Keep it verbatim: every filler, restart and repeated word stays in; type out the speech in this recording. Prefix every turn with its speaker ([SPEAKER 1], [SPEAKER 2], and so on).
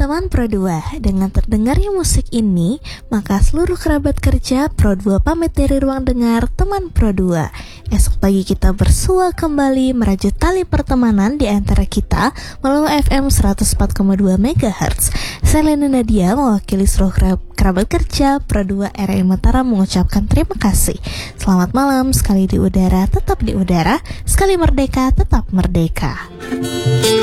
[SPEAKER 1] Teman Pro dua, dengan terdengarnya musik ini, maka seluruh kerabat kerja Pro dua pamit dari ruang dengar Teman Pro dua. Esok pagi kita bersua kembali merajut tali pertemanan di antara kita melalui F M seratus empat koma dua megahertz. Saya Lena Nadia mewakili seluruh kerabat kerja Pro dua R I Mataram mengucapkan terima kasih. Selamat malam, sekali di udara tetap di udara, sekali merdeka tetap merdeka.